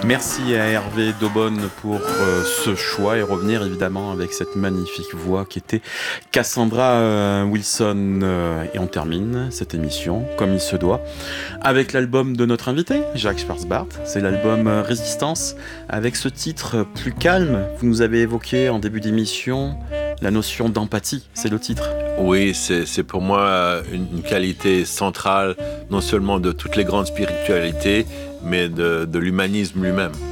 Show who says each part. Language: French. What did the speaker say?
Speaker 1: Merci à Hervé Daubonne pour ce choix et revenir évidemment avec cette magnifique voix qui était Cassandra Wilson. Et on termine cette émission comme il se doit avec l'album de notre invité, Jacques Schwarzbart. C'est l'album Résistance avec ce titre plus calme. Vous nous avez évoqué en début d'émission la notion d'empathie, c'est le titre.
Speaker 2: Oui, c'est pour moi une qualité centrale, non seulement de toutes les grandes spiritualités, mais de l'humanisme lui-même.